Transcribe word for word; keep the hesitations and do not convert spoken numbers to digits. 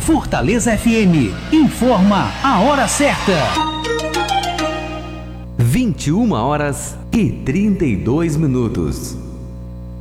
Fortaleza F M informa a hora certa. vinte e uma horas e trinta e dois minutos.